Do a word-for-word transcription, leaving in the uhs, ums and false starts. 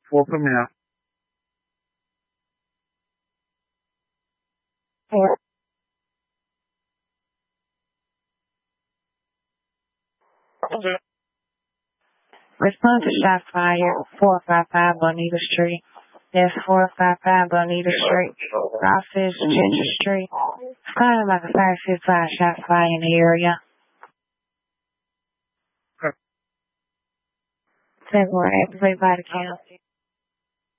Four from now. Four. Okay. Respond to shot fire, four five five Bonita Street. That's four five five Bonita Street. Ross's Ginger Street. Kind of like a five six five shot fire in the area. Okay. February, everybody counts.